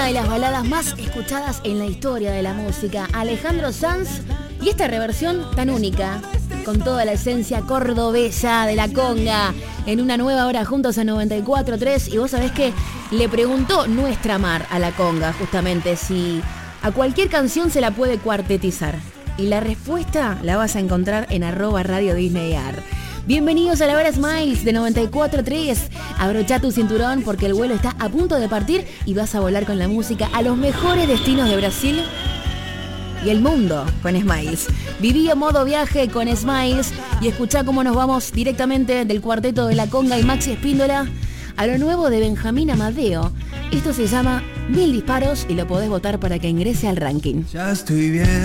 de las baladas más escuchadas en la historia de la música, Alejandro Sanz, y esta reversión tan única, con toda la esencia cordobesa de la conga, en una nueva hora juntos a 94.3. Y vos sabés que le preguntó nuestra Mar a la conga justamente si a cualquier canción se la puede cuartetizar, y la respuesta la vas a encontrar en @RadioDisneyAr. Bienvenidos a la hora Smiles de 94.3. Abrochá tu cinturón porque el vuelo está a punto de partir y vas a volar con la música a los mejores destinos de Brasil y el mundo con Smiles. Viví en modo viaje con Smiles y escuchá cómo nos vamos directamente del cuarteto de la conga y Maxi Espíndola a lo nuevo de Benjamín Amadeo. Esto se llama 1000 disparos y lo podés votar para que ingrese al ranking. Ya estoy bien.